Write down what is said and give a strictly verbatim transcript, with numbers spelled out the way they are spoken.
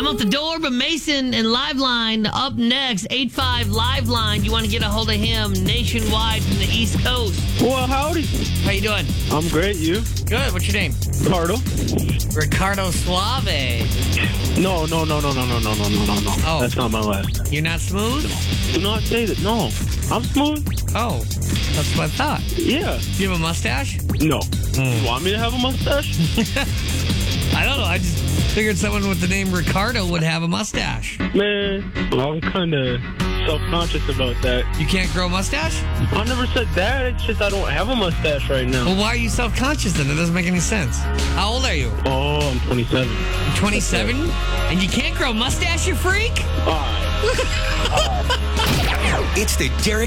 I'm out the door, but Mason and Liveline up next. eight five Liveline. You want to get a hold of him nationwide from the East Coast. Well, howdy. How you doing? I'm great. You? Good. What's your name? Ricardo? Ricardo Suave. No, no, no, no, no, no, no, no, no, no, no. Oh. That's not my last name. You're not smooth? Do not say that. No. I'm smooth. Oh, that's what I thought. Yeah. Do you have a mustache? No. You want me to have a mustache? I don't know. I just figured someone with the name Ricardo would have a mustache. Man, I'm kind of self-conscious about that. You can't grow a mustache? I never said that. It's just I don't have a mustache right now. Well, why are you self-conscious then? It doesn't make any sense. How old are you? Oh, I'm twenty-seven. You're twenty-seven? And you can't grow a mustache, you freak? All right. It's the Derek